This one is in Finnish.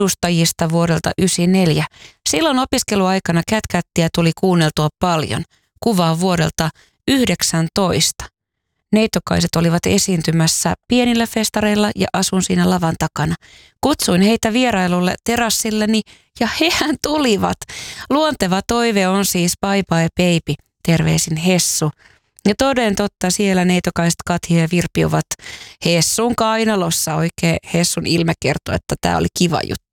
edustajista vuodelta 1994. Silloin opiskeluaikana Cat-Catia tuli kuunneltua paljon. Kuvaa vuodelta 19. Neitokaiset olivat esiintymässä pienillä festareilla ja asun siinä lavan takana. Kutsuin heitä vierailulle terassilleni ja hehän tulivat. Luonteva toive on siis bye bye baby, terveisin Hessu. Ja toden totta siellä neitokaiset Katja ja Virpi ovat Hessun kainalossa. Oikein Hessun ilme kertoo, että tämä oli kiva juttu.